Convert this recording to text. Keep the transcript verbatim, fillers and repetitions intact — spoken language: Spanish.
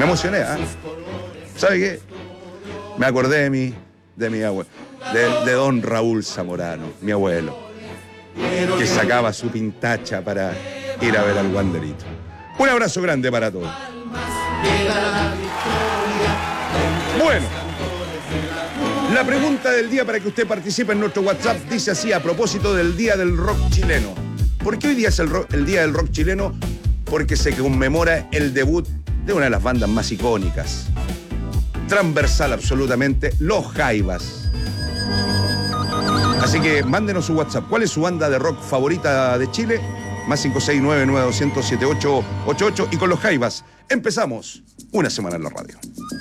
emocioné, ¿ah? ¿eh? ¿Sabe qué? Me acordé de mi, de mi abuelo, de, de don Raúl Zamorano, mi abuelo, que sacaba su pintacha para ir a ver al Wanderito. Un abrazo grande para todos. Bueno, la pregunta del día para que usted participe en nuestro WhatsApp dice así, a propósito del Día del Rock Chileno. ¿Por qué hoy día es el, rock, el Día del Rock Chileno? Porque se conmemora el debut de una de las bandas más icónicas, transversal absolutamente, Los Jaivas. Así que mándenos su WhatsApp. ¿Cuál es su banda de rock favorita de Chile? Más cinco seis nueve nueve dos cero siete ocho ocho ocho. Y con Los Jaivas empezamos una semana en la radio.